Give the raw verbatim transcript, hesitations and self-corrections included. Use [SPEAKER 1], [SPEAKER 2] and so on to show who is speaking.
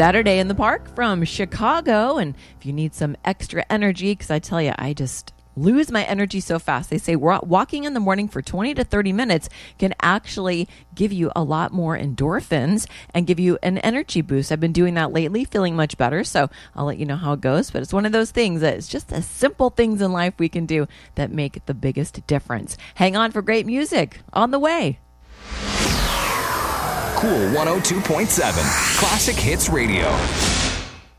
[SPEAKER 1] Saturday in the Park from Chicago. And if you need some extra energy, because I tell you, I just lose my energy so fast. They say walking in the morning for twenty to thirty minutes can actually give you a lot more endorphins and give you an energy boost. I've been doing that lately, feeling much better. So I'll let you know how it goes. But it's one of those things that it's just the simple things in life we can do that make the biggest difference. Hang on for great music on the way.
[SPEAKER 2] Cool one oh two point seven Classic Hits Radio.